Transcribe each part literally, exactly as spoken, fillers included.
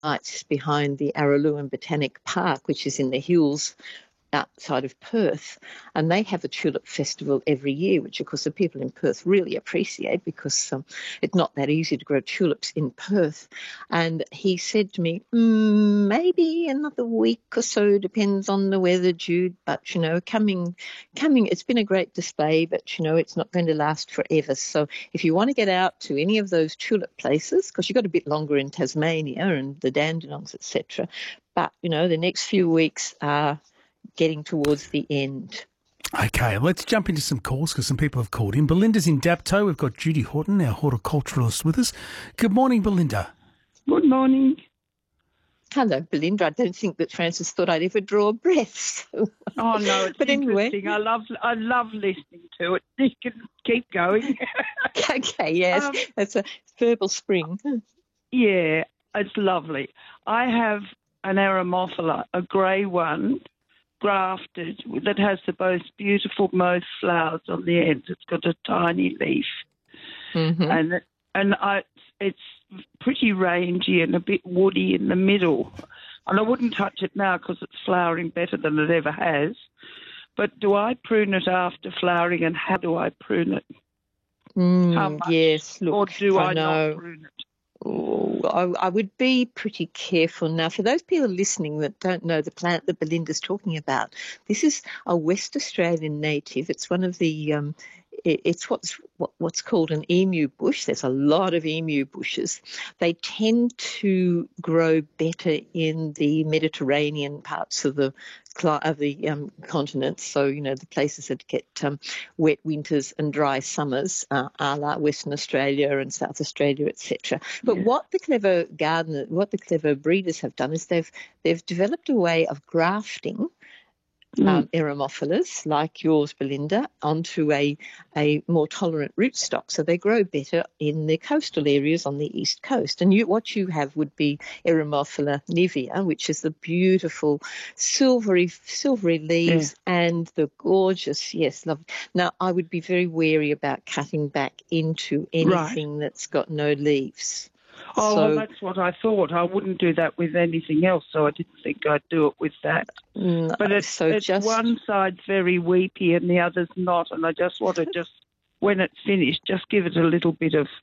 nights behind the Araluen Botanic Park, which is in the hills outside of Perth, and they have a tulip festival every year, which of course the people in Perth really appreciate because um, it's not that easy to grow tulips in Perth. And he said to me, mm, maybe another week or so, depends on the weather, Jude, but, you know, coming, coming, it's been a great display, but, you know, it's not going to last forever. So if you want to get out to any of those tulip places, because you've got a bit longer in Tasmania and the Dandenongs, et cetera, but, you know, the next few weeks are getting towards the end. Okay, let's jump into some calls because some people have called in. Belinda's in Dapto. We've got Judy Horton, our horticulturalist, with us. Good morning, Belinda. Good morning. Hello, Belinda. I don't think that Francis thought I'd ever draw a breath. So. Oh, no, it's but interesting. Anyway. I love I love listening to it. You can keep going. Okay, yes. Um, That's a verbal spring. Yeah, it's lovely. I have an Eremophila, a grey one, grafted, that has the most beautiful most flowers on the end. It's got a tiny leaf. Mm-hmm. And and I, it's pretty rangy and a bit woody in the middle. And I wouldn't touch it now because it's flowering better than it ever has. But do I prune it after flowering, and how do I prune it? Mm, how much? Yes, look, or do I, I know. not prune it? Oh, I, I would be pretty careful. Now, for those people listening that don't know the plant that Belinda's talking about, this is a West Australian native. It's one of the, um, it, it's what's what, what's called an emu bush. There's a lot of emu bushes. They tend to grow better in the Mediterranean parts of the of the um, continent, so, you know, the places that get um, wet winters and dry summers, uh, a la Western Australia and South Australia, et cetera. But Yeah. what the clever gardener, what the clever breeders have done is they've they've developed a way of grafting Mm. um, Eremophilas, like yours, Belinda, onto a, a more tolerant rootstock. So they grow better in the coastal areas on the east coast. And you, what you have would be Eremophila nivea, which is the beautiful silvery silvery leaves yeah. and the gorgeous, yes, lovely. Now, I would be very wary about cutting back into anything right. that's got no leaves. Oh, so, well, that's what I thought. I wouldn't do that with anything else, so I didn't think I'd do it with that. No, but it's, so it's just... one side's very weepy and the other's not, and I just want to just, when it's finished, just give it a little bit of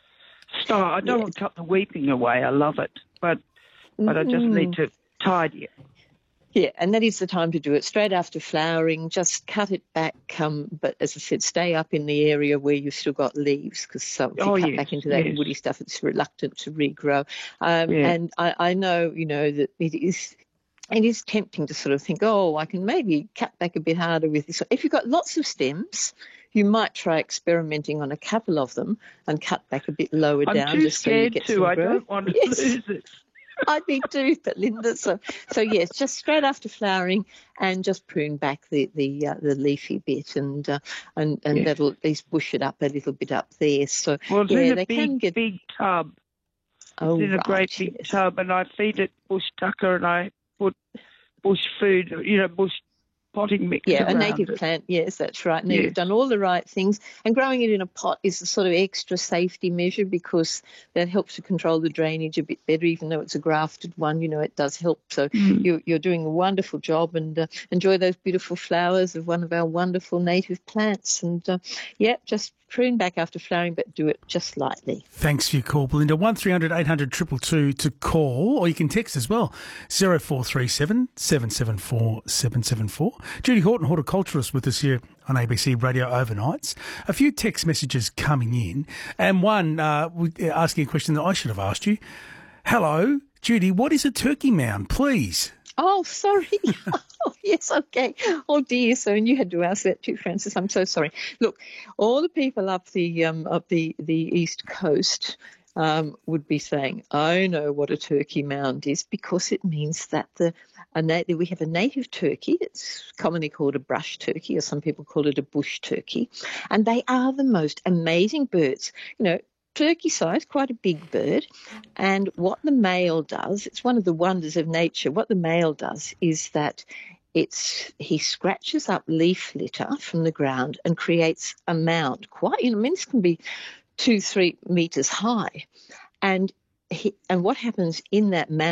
style. I don't yeah. want to cut the weeping away. I love it, but but I just need to tidy it. Yeah, and that is the time to do it. Straight after flowering, just cut it back. Um, but as I said, stay up in the area where you've still got leaves, because so if you oh, cut yes, back into that yes. woody stuff, it's reluctant to regrow. Um, yeah. And I, I know, you know, that it is it is tempting to sort of think, oh, I can maybe cut back a bit harder with this. If you've got lots of stems, you might try experimenting on a couple of them and cut back a bit lower I'm down. too just scared so you get to. some I growth. don't want to yes. lose it. I need to, but Linda. So, so yes, just straight after flowering, and just prune back the the uh, the leafy bit, and uh, and and yes. that'll at least bush it up a little bit up there. So well, it's yeah, in a they big, can get big tub. It's oh, in a right, great big yes. tub, and I feed it bush tucker, and I put bush food, you know, bush potting mix Yeah, around a native it. plant, yes, that's right. Now yes. you've done all the right things. And growing it in a pot is a sort of extra safety measure, because that helps to control the drainage a bit better, even though it's a grafted one, you know, it does help. So mm. you're, you're doing a wonderful job, and uh, enjoy those beautiful flowers of one of our wonderful native plants. And, uh, yeah, just prune back after flowering, but do it just lightly. Thanks for your call, Belinda. one three hundred eight hundred two two two to call, or you can text as well, zero four three seven seven seven four seven seven four. Judy Horton, horticulturalist, with us here on A B C Radio Overnights. A few text messages coming in, and one uh, asking a question that I should have asked you. Hello, Judy, what is a turkey mound, please? Oh, sorry. Oh, yes, okay. Oh, dear. So, and you had to ask that too, Francis. I'm so sorry. Look, all the people up the um, up the, the east coast um, would be saying, I know what a turkey mound is, because it means that the a na- we have a native turkey. It's commonly called a brush turkey, or some people call it a bush turkey, and they are the most amazing birds. You know, turkey size, quite a big bird. And what the male does, it's one of the wonders of nature, what the male does is that it's he scratches up leaf litter from the ground and creates a mound. Quite, you know, I mean, this can be two, three metres high. And he, and what happens in that mound